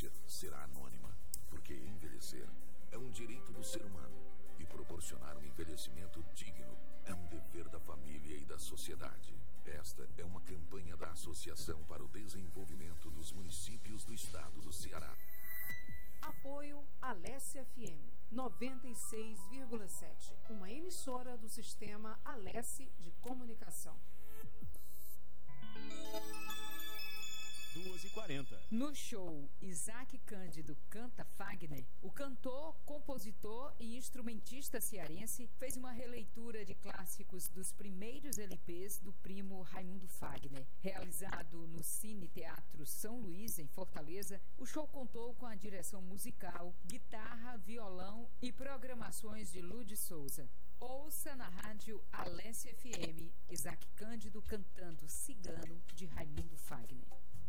notícia será anônima, porque envelhecer é um direito do ser humano e proporcionar um envelhecimento digno é um dever da família e da sociedade. Esta é uma campanha da Associação para o Desenvolvimento dos Municípios do Estado do Ceará. Apoio Alesse FM 96,7, uma emissora do sistema Alesse de Comunicação. 2h40. No show Isaac Cândido Canta Fagner, o cantor, compositor e instrumentista cearense fez uma releitura de clássicos dos primeiros LPs do primo Raimundo Fagner. Realizado no Cine Teatro São Luís, em Fortaleza, o show contou com a direção musical, guitarra, violão e programações de Lud Souza. Ouça na rádio Alesse FM, Isaac Cândido cantando Cigano, de Raimundo Fagner.